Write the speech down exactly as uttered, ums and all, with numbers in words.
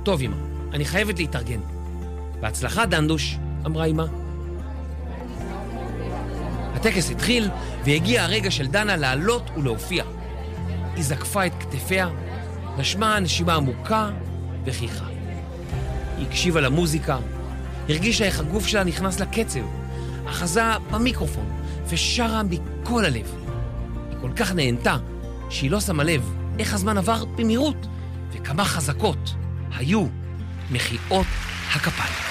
טוב אמא, אני חייבת להתארגן. בהצלחה דנדוש, אמרה אמא. הטקס התחיל והגיע הרגע של דנה לעלות ולהופיע. היא זקפה את כתפיה, נשמה נשימה עמוקה וחייכה. היא הקשיבה למוזיקה, הרגישה איך הגוף שלה נכנס לקצב, אחזה במיקרופון ושרה מכל הלב. היא כל כך נהנתה שהיא לא שמה לב איך הזמן עבר במהירות וכמה חזקות היו מחיאות הכפיים.